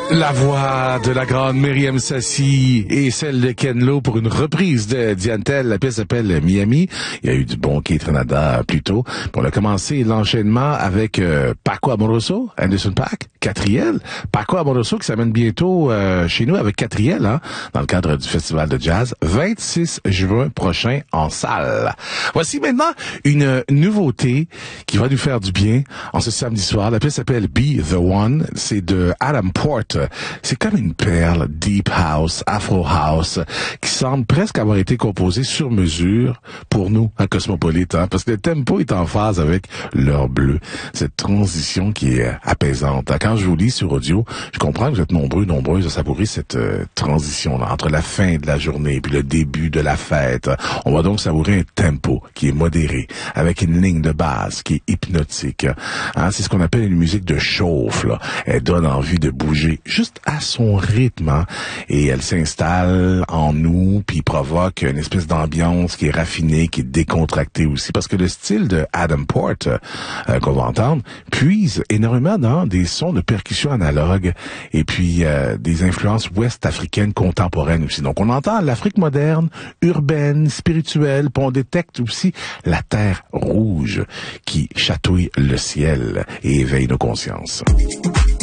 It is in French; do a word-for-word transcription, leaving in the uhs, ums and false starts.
La voix de la grande Myriam Sassi et celle de Ken Lo pour une reprise de Diane Tell. La pièce s'appelle Miami. Il y a eu du bon Keith Renada plus tôt. On a commencé l'enchaînement avec euh, Paco Amoroso, Anderson .Paak, Catriel. Paco Amoroso qui s'amène bientôt euh, chez nous avec Catriel, hein, dans le cadre du Festival de Jazz, vingt-six juin prochain en salle. Voici maintenant une nouveauté qui va nous faire du bien en ce samedi soir. La pièce s'appelle Be the One. C'est de Adam Porte. C'est comme une perle deep house, afro house, qui semble presque avoir été composée sur mesure pour nous, un cosmopolite, hein, parce que le tempo est en phase avec l'heure bleue. Cette transition qui est apaisante. Quand je vous lis sur audio, je comprends que vous êtes nombreux, nombreuses à savourer cette euh, transition-là entre la fin de la journée puis le début de la fête. On va donc savourer un tempo qui est modéré, avec une ligne de base qui est hypnotique. Hein, c'est ce qu'on appelle une musique de chauffe, là. Elle donne envie de bouger juste à son rythme, hein, et elle s'installe en nous puis provoque une espèce d'ambiance qui est raffinée, qui est décontractée aussi, parce que le style de Adam Porte euh, qu'on va entendre puise énormément dans des sons de percussion analogue et puis euh, des influences ouest-africaines contemporaines aussi. Donc on entend l'Afrique moderne, urbaine, spirituelle, puis on détecte aussi la terre rouge qui chatouille le ciel et éveille nos consciences.